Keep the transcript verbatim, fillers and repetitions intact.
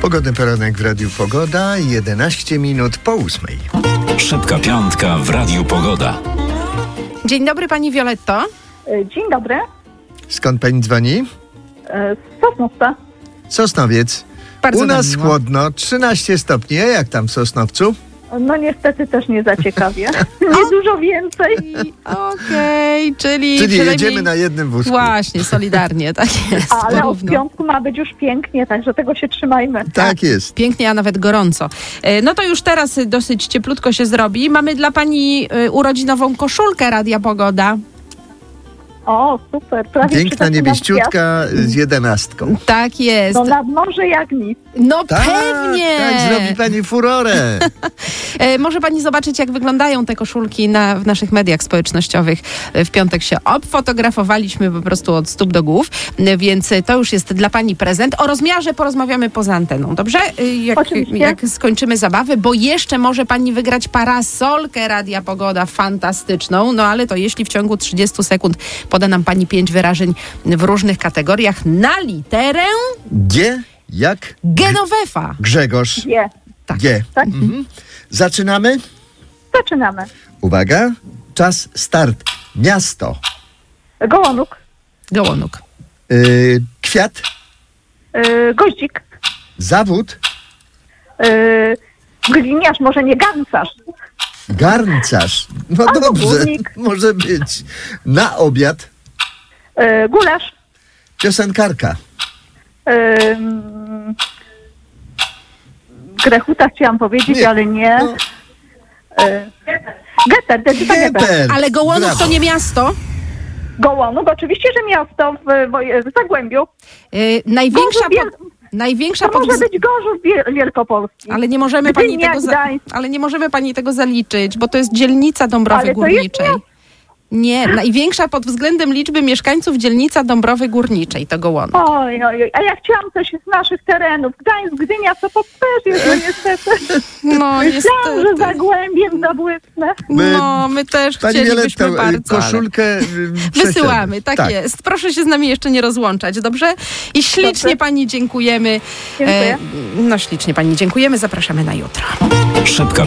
Pogodny poranek w Radiu Pogoda, jedenaście minut po ósmej. Szybka piątka w Radiu Pogoda. Dzień dobry, pani Violetto. Dzień dobry. Skąd pani dzwoni? Z Sosnowca. Sosnowiec. Bardzo U nas miło. chłodno, trzynaście stopni. A jak tam w Sosnowcu? No niestety też nie zaciekawie. Nie dużo więcej. Okej, czyli Czyli przynajmniej... jedziemy na jednym wózku. Właśnie, solidarnie, tak jest. Ale od porówno. piątku ma być już pięknie, także tego się trzymajmy. Tak jest. Pięknie, a nawet gorąco. E, No to już teraz dosyć cieplutko się zrobi. Mamy dla pani e, urodzinową koszulkę Radia Pogoda. O, super. Prawie Piękna przytaknę na niebieściutka z jedenastką. Tak jest. No nad morze jak nic. No Tak, pewnie. tak zrobi pani furorę. E, Może pani zobaczyć, jak wyglądają te koszulki na, w naszych mediach społecznościowych. E, W piątek się obfotografowaliśmy po prostu od stóp do głów, e, więc to już jest dla pani prezent. O rozmiarze porozmawiamy poza anteną, dobrze? E, Jak, Oczywiście. jak skończymy zabawę, bo jeszcze może pani wygrać parasolkę Radia Pogoda fantastyczną, no ale to jeśli w ciągu trzydziestu sekund poda nam pani pięć wyrażeń w różnych kategoriach na literę G jak Genovefa. Grzegorz. Wie. Tak. G. Tak? Mhm. Zaczynamy? Zaczynamy. Uwaga, czas start. Miasto. Gołonuk. Gołonuk. Yy, kwiat. Yy, goździk. Zawód. Yy, gliniarz, może nie garncarz. Garncarz. No Albo dobrze, górnik. może być. Na obiad. Yy, gulasz. Piosenkarka. Yy, Grechuta chciałam powiedzieć, Nie. ale nie. No. Yy, Getter, Edyta Getter. Geber. Ale Gołonuk Brawo. to nie miasto. Gołonuk, oczywiście, że miasto w, w, w Zagłębiu. Yy, największa, Gorzów Wiel- pod, największa To może pod, być Gorzów Wiel- Wielkopolski. ale nie możemy pani Gdynia, tego za, Gdańsk. ale nie możemy pani tego zaliczyć, bo to jest dzielnica Dąbrowy Ale to jest Górniczej. Nie, największa pod względem liczby mieszkańców dzielnica Dąbrowy Górniczej to Gołonuk. Oj, oj, oj, a ja chciałam coś z naszych terenów. Gdańsk, Gdynia, to też jest, no niestety. No Myślałam, że niestety. Zagłębiem zabłysnę. No, my też Pani chcielibyśmy Violetto, bardzo. ale- koszulkę y, Wysyłamy, tak, tak jest. Proszę się z nami jeszcze nie rozłączać, dobrze? I ślicznie Dobrze. pani dziękujemy. Dziękuję. E, no ślicznie pani dziękujemy, zapraszamy na jutro. Szybka